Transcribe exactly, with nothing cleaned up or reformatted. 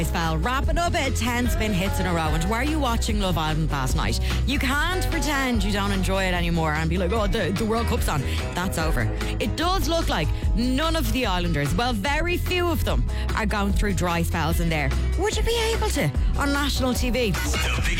Spell wrapping up at ten spin hits in a row. And were you watching Love Island last night? You can't pretend you don't enjoy it anymore and be like, oh, the, the World Cup's on. That's over. It does look like none of the Islanders, well, very few of them, are going through dry spells in there. Would you be able to on national T V? The